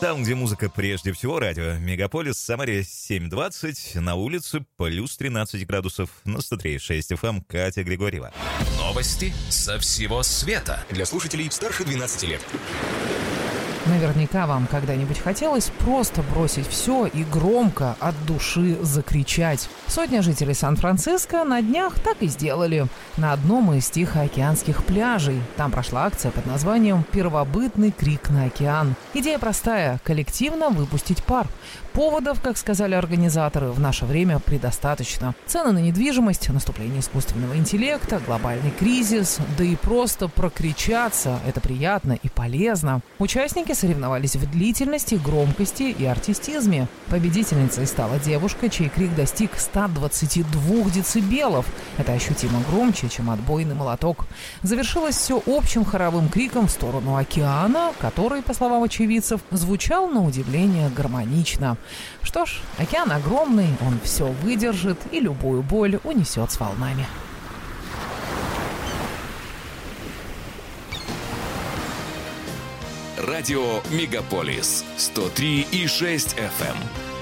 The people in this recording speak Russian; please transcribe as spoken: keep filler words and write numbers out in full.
Там, где музыка прежде всего, радио Мегаполис, Самаре семь двадцать, на улице плюс тринадцать градусов, на сто три и шесть эф эм, Катя Григорьева. Новости со всего света. Для слушателей старше двенадцати лет. Наверняка вам когда-нибудь хотелось просто бросить все и громко от души закричать. Сотня жителей Сан-Франциско на днях так и сделали. На одном из тихоокеанских пляжей. Там прошла акция под названием «Первобытный крик на океан». Идея простая – коллективно выпустить пар. Поводов, как сказали организаторы, в наше время предостаточно. Цены на недвижимость, наступление искусственного интеллекта, глобальный кризис, да и просто прокричаться – это приятно и полезно. Участники соревновались в длительности, громкости и артистизме. Победительницей стала девушка, чей крик достиг ста двадцати двух децибелов. Это ощутимо громче, чем отбойный молоток. Завершилось все общим хоровым криком в сторону океана, который, по словам очевидцев, звучал на удивление гармонично. Что ж, океан огромный, он все выдержит и любую боль унесет с волнами. Радио Мегаполис сто три и шесть эф эм.